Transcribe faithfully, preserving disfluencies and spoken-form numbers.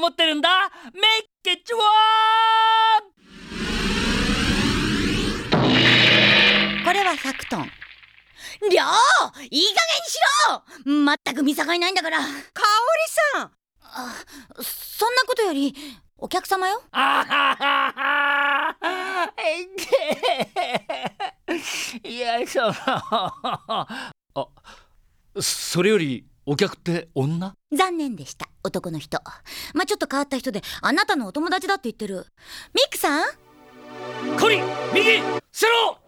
ってるんだ。メイケチュワーこれはひゃくトン。りょう、いい加減にしろ。まったく見境ないんだから。 香織さん。 あ、そんなことよりお客様よ。 あははは。いや、そのあ、それよりお客って女？ 残念でした、男の人。まあ、ちょっと変わった人で、あなたのお友達だって言ってる。ミックさん、 コリ、右、セロ